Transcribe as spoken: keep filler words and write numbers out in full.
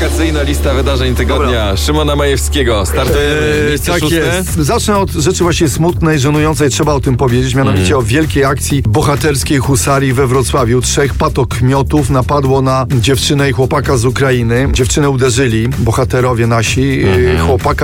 Wakacyjna lista wydarzeń tygodnia. Dobra. Szymona Majewskiego. Startujemy. Miejsce tak szóste. jest. Zacznę od rzeczy właśnie smutnej, żenującej, trzeba o tym powiedzieć, mianowicie mm. o wielkiej akcji bohaterskiej husarii we Wrocławiu. Trzech patokmiotów napadło na dziewczynę i chłopaka z Ukrainy. Dziewczynę uderzyli bohaterowie nasi, mm. chłopaka